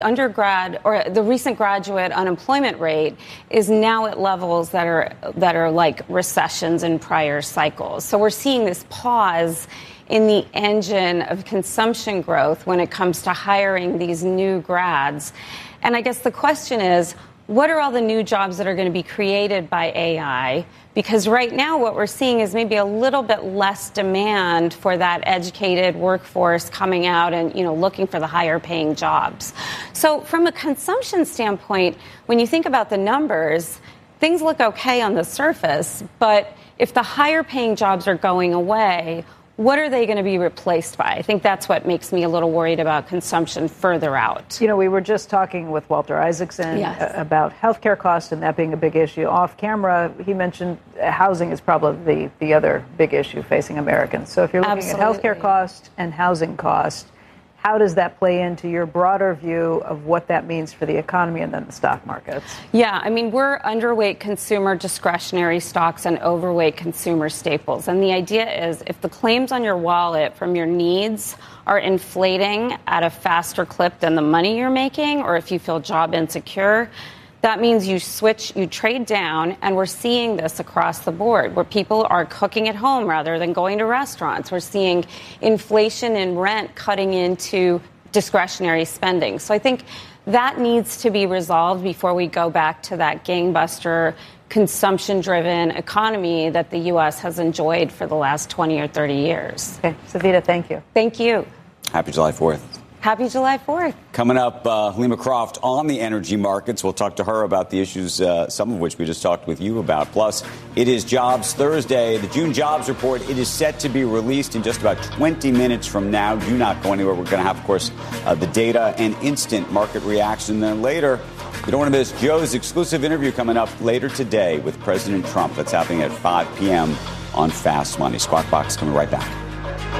undergrad or the recent graduate unemployment rate is now at levels that are like recessions in prior cycles. So we're seeing this pause in the engine of consumption growth when it comes to hiring these new grads. And I guess the question is, what are all the new jobs that are going to be created by AI? Because right now what we're seeing is maybe a little bit less demand for that educated workforce coming out and, looking for the higher paying jobs. So from a consumption standpoint, when you think about the numbers, things look okay on the surface. But if the higher paying jobs are going away, what are they going to be replaced by? I think that's what makes me a little worried about consumption further out. We were just talking with Walter Isaacson about healthcare costs and that being a big issue. Off camera, he mentioned housing is probably the other big issue facing Americans. So if you're looking at healthcare cost and housing cost, how does that play into your broader view of what that means for the economy and then the stock markets? Yeah, we're underweight consumer discretionary stocks and overweight consumer staples. And the idea is if the claims on your wallet from your needs are inflating at a faster clip than the money you're making, or if you feel job insecure, that means you trade down, and we're seeing this across the board where people are cooking at home rather than going to restaurants. We're seeing inflation in rent cutting into discretionary spending. So I think that needs to be resolved before we go back to that gangbuster consumption-driven economy that the U.S. has enjoyed for the last 20 or 30 years. Okay, Savita, thank you. Thank you. Happy July 4th. Happy July 4th. Coming up, Halima Croft on the energy markets. We'll talk to her about the issues, some of which we just talked with you about. Plus, it is Jobs Thursday. The June jobs report, it is set to be released in just about 20 minutes from now. Do not go anywhere. We're going to have, of course, the data and instant market reaction. Then later, you don't want to miss Joe's exclusive interview coming up later today with President Trump. That's happening at 5 p.m. on Fast Money. Squawk Box coming right back.